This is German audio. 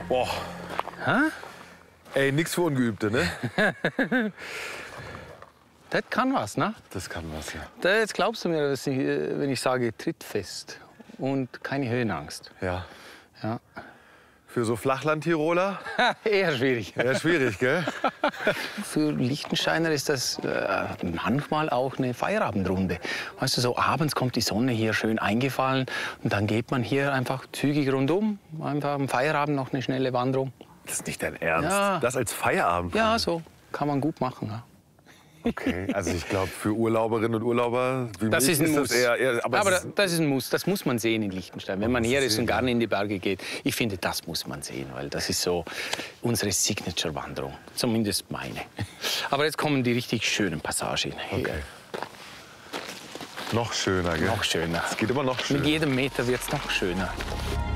Boah. Hä? Ey, nix für Ungeübte, ne? Das kann was, ne? Das kann was, ja. Jetzt glaubst du mir, dass ich, wenn ich sage trittfest und keine Höhenangst. Ja. Ja. Für so Flachland-Tiroler? Eher schwierig. Ja, schwierig, gell? Für Liechtensteiner ist das manchmal auch eine Feierabendrunde. Weißt du, so abends kommt die Sonne hier schön eingefallen und dann geht man hier einfach zügig rundum. Einfach am Feierabend noch eine schnelle Wanderung. Das ist nicht dein Ernst. Ja. Das als Feierabend? Ja, so kann man gut machen. Ja. Okay, also ich glaube, für Urlauberinnen und Urlauber wie Das mich ist ein das Muss. eher Aber es ist- das ist ein Muss. Das muss man sehen in Liechtenstein. Wenn man muss hier es ist sehen, und gar nicht in die Berge geht, ich finde, das muss man sehen, weil das ist so unsere Signature-Wanderung. Zumindest meine. Aber jetzt kommen die richtig schönen Passagen. Hier. Okay. Noch schöner, gell? Noch schöner. Es geht immer noch schöner. Mit jedem Meter wird es noch schöner.